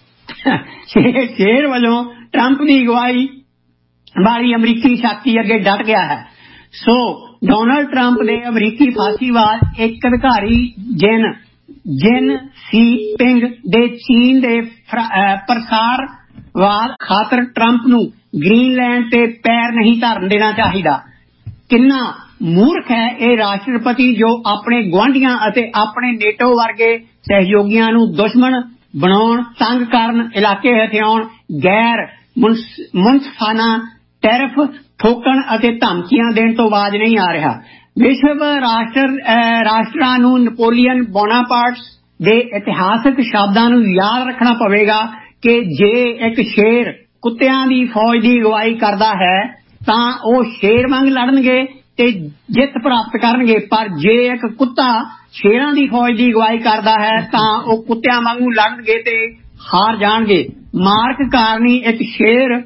ਸ਼ੇਰ ਵਜੋਂ ਟਰੰਪ ਦੀ ਅਗਵਾਈ ਵਾਲੀ ਅਮਰੀਕੀ ਸ਼ਕਤੀ ਅੱਗੇ ਡਟ ਗਿਆ ਹੈ। ਸੋ ਡੋਨਾਲਡ ਟਰੰਪ ਦੇ ਅਮਰੀਕੀ ਫਾਸੀਵਾਦ ਇੱਕ ਅਧਿਕਾਰੀ ਜਿਨ ਜਿਨ ਸੀ ਪਿੰਗ ਦੇ ਚੀਨ ਦੇ ਪ੍ਰਸਾਰਵਾਦ ਖਾਤਰ ਟਰੰਪ ਨੂੰ ਗ੍ਰੀਨਲੈਂਡ ਤੇ ਪੈਰ ਨਹੀਂ ਧਰਨ ਦੇਣਾ ਚਾਹੀਦਾ। ਕਿੰਨਾ ਮੂਰਖ ਹੈ ਇਹ ਰਾਸ਼ਟਰਪਤੀ ਜੋ ਆਪਣੇ ਗੁਆਂਢੀਆਂ ਅਤੇ ਆਪਣੇ ਨੇਟੋ ਵਰਗੇ ਸਹਿਯੋਗੀਆਂ ਨੂੰ ਦੁਸ਼ਮਣ ਬਣਾਉਣ, ਤੰਗ ਕਰਨ, ਇਲਾਕੇ ਹਥਿਆਉਣ, ਗੈਰ ਮੁਨਸਫਾਨਾ ਟੈਰਿਫ ਠੋਕਣ ਅਤੇ ਧਮਕੀਆਂ ਦੇਣ ਤੋਂ ਬਾਜ ਨਹੀਂ ਆ ਰਿਹਾ। ਵਿਸ਼ਵ ਰਾਸ਼ਟਰ ਰਾਸ਼ਟਰਾਂ ਨੂੰ ਨੈਪੋਲੀਅਨ ਬੋਨਾਪਾਰਟਸ ਦੇ ਇਤਿਹਾਸਕ ਸ਼ਬਦਾਂ ਨੂੰ ਯਾਦ ਰੱਖਣਾ ਪਵੇਗਾ ਕਿ ਜੇ ਇੱਕ ਸ਼ੇਰ ਕੁੱਤਿਆਂ ਦੀ ਫੌਜ ਦੀ ਅਗਵਾਈ ਕਰਦਾ ਹੈ ਤਾਂ ਉਹ ਸ਼ੇਰ ਵਾਂਗ ਲੜਨਗੇ ਤੇ ਜਿੱਤ ਪ੍ਰਾਪਤ ਕਰਨਗੇ, ਪਰ ਜੇ ਇੱਕ ਕੁੱਤਾ ਸ਼ੇਰਾਂ ਦੀ ਫੌਜ ਦੀ ਅਗਵਾਈ ਕਰਦਾ ਹੈ ਤਾਂ ਉਹ ਕੁੱਤਿਆਂ ਵਾਂਗੂ ਲੜਨਗੇ ਤੇ ਹਾਰ ਜਾਣਗੇ। ਮਾਰਕ ਕਾਰਨੀ ਇੱਕ ਸ਼ੇਰ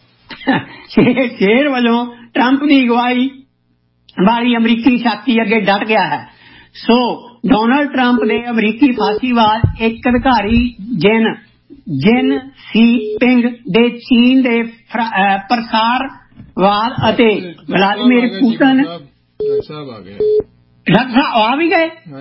ਸ਼ੇਰ ਵਜੋਂ ਟਰੰਪ ਦੀ ਅਗਵਾਈ ਵਾਲੀ ਅਮਰੀਕੀ ਸ਼ਕਤੀ ਅੱਗੇ ਡਟ ਗਿਆ ਹੈ। ਸੋ ਡੋਨਾਲਡ ਟਰੰਪ ਦੇ ਅਮਰੀਕੀ ਫਾਸੀਵਾਦ ਇੱਕ ਅਧਿਕਾਰੀ ਜਿਨ ਜਿਨ ਸੀ ਪਿੰਗ ਦੇ ਚੀਨ ਦੇ ਪ੍ਰਸਾਰਵਾਦ ਅਤੇ ਵਲਾਦੀਮੀਰ ਪੁਤਿਨ ਡਾਕਟਰ ਸਾਹਿਬ ਆ ਵੀ ਗਏ।